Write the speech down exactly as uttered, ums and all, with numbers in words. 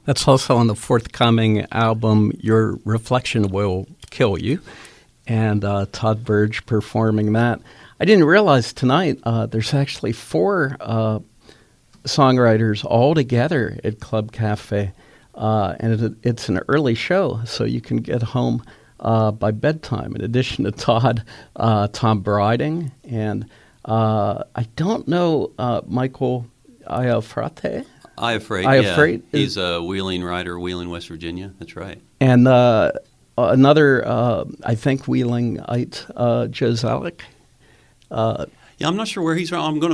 That's also on the forthcoming album, Your Reflection Will Kill You, and uh, Todd Burge performing that. I didn't realize tonight uh, there's actually four uh, songwriters all together at Club Cafe, uh, and it, it's an early show, so you can get home uh, by bedtime. In addition to Todd, uh, Tom Briding, and uh, I don't know uh, Michael Iafrate. Iafrate, Iafrate yeah. He's a Wheeling writer, Wheeling, West Virginia. That's right. And uh, another, uh, I think, Wheelingite, uh, Joe Zalek. Uh, yeah, I'm not sure where he's from. I'm going to